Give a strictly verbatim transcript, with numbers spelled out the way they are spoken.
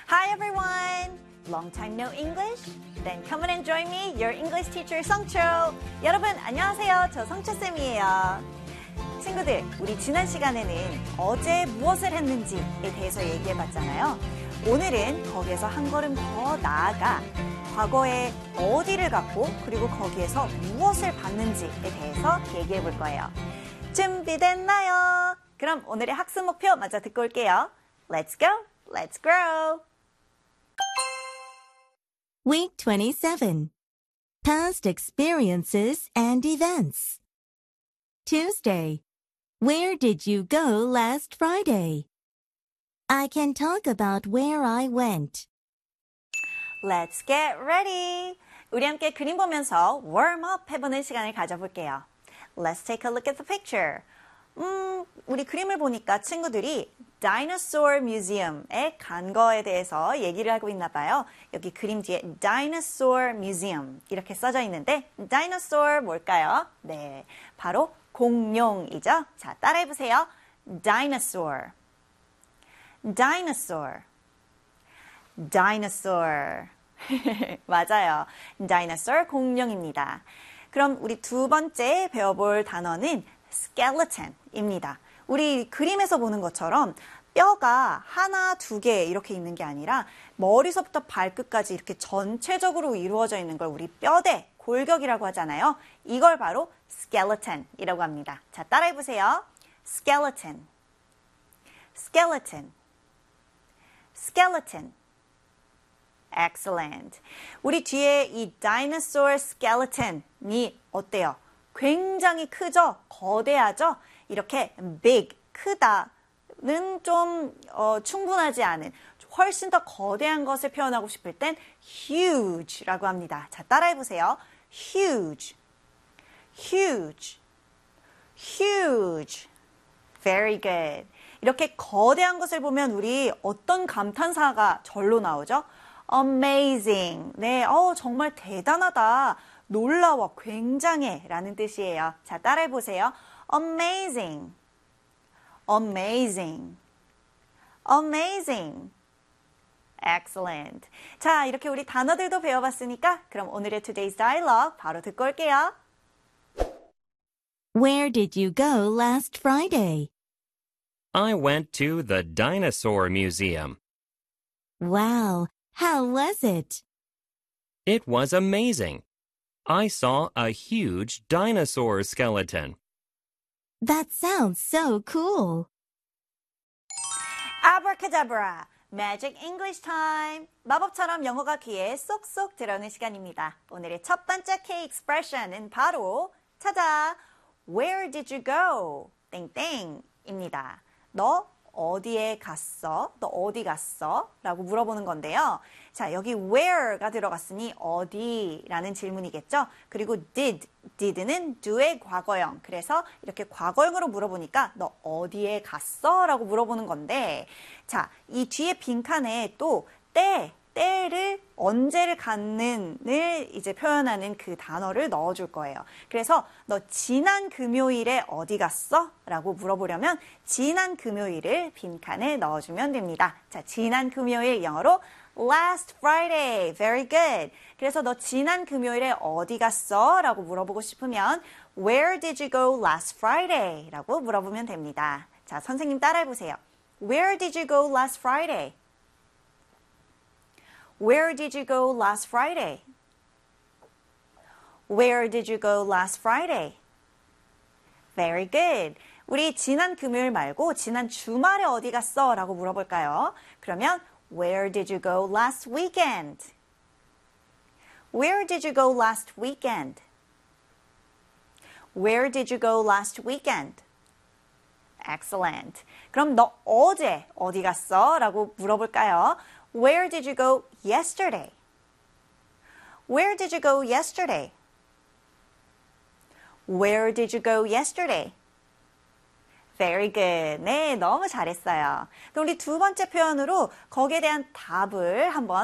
Hi everyone! Long time no English? Then come and join me, your English teacher 성초. 여러분 안녕하세요. 저 성초쌤이에요. 친구들, 우리 지난 시간에는 어제 무엇을 했는지에 대해서 얘기해봤잖아요. 오늘은 거기에서 한 걸음 더 나아가 과거에 어디를 갔고 그리고 거기에서 무엇을 봤는지에 대해서 얘기해볼 거예요. 준비됐나요? 그럼 오늘의 학습 목표 먼저 듣고 올게요. Let's go, let's grow! Week twenty-seven. Past experiences and events. Tuesday. Where did you go last Friday? I can talk about where I went. Let's get ready! 우리 함께 그림 보면서 warm up 해보는 시간을 가져볼게요. Let's take a look at the picture. 음, 우리 그림을 보니까 친구들이 Dinosaur Museum에 간 거에 대해서 얘기를 하고 있나 봐요. 여기 그림 뒤에 Dinosaur Museum 이렇게 써져 있는데 Dinosaur 뭘까요? 네, 바로 공룡이죠. 자, 따라해보세요. Dinosaur, Dinosaur, Dinosaur. 맞아요. Dinosaur 공룡입니다. 그럼 우리 두 번째 배워볼 단어는 skeleton입니다. 우리 그림에서 보는 것처럼 뼈가 하나, 두 개 이렇게 있는 게 아니라 머리서부터 발끝까지 이렇게 전체적으로 이루어져 있는 걸 우리 뼈대, 골격이라고 하잖아요. 이걸 바로 skeleton이라고 합니다. 자, 따라해보세요. skeleton, skeleton, skeleton. Excellent. 우리 뒤에 이 dinosaur skeleton이 어때요? 굉장히 크죠? 거대하죠? 이렇게 big, 크다는 좀 어, 충분하지 않은 훨씬 더 거대한 것을 표현하고 싶을 땐 huge라고 합니다. 자, 따라해보세요. huge, huge, huge. Very good. 이렇게 거대한 것을 보면 우리 어떤 감탄사가 절로 나오죠? Amazing. 네, 어, 정말 대단하다. 놀라워, 굉장해 라는 뜻이에요. 자, 따라해보세요. Amazing, amazing, amazing. Excellent. 자, 이렇게 우리 단어들도 배워봤으니까 그럼 오늘의 Today's Dialogue 바로 듣고 올게요. Where did you go last Friday? I went to the Dinosaur Museum. Wow, how was it? It was amazing. I saw a huge dinosaur skeleton. That sounds so cool. Abracadabra, Magic English Time. 마법처럼 영어가 귀에 쏙쏙 들어오는 시간입니다. 오늘의 첫 번째 K expression은 바로 찾아. Where did you go? 땡땡입니다. 너 어디에 갔어? 너 어디 갔어? 라고 물어보는 건데요. 자, 여기 where가 들어갔으니 어디라는 질문이겠죠? 그리고 did, did는 do의 과거형. 그래서 이렇게 과거형으로 물어보니까 너 어디에 갔어? 라고 물어보는 건데 자, 이 뒤에 빈칸에 또 때, 때를 언제를 갖는을 이제 표현하는 그 단어를 넣어줄 거예요. 그래서 너 지난 금요일에 어디 갔어? 라고 물어보려면 지난 금요일을 빈칸에 넣어주면 됩니다. 자, 지난 금요일 영어로 last Friday. Very good. 그래서 너 지난 금요일에 어디 갔어? 라고 물어보고 싶으면 Where did you go last Friday? 라고 물어보면 됩니다. 자, 선생님 따라해보세요. Where did you go last Friday? Where did you go last Friday? Where did you go last Friday? Very good. 우리 지난 금요일 말고 지난 주말에 어디 갔어? 라고 물어볼까요? 그러면 Where did you go last weekend? Where did you go last weekend? Where did you go last weekend? Excellent. 그럼 너 어제 어디 갔어? 라고 물어볼까요? Where did you go yesterday? Where did you go yesterday? Where did you go yesterday? Very good. 네, 너무 잘했어요. 그럼 우리 두 번째 표현으로 거기에 대한 답을 한번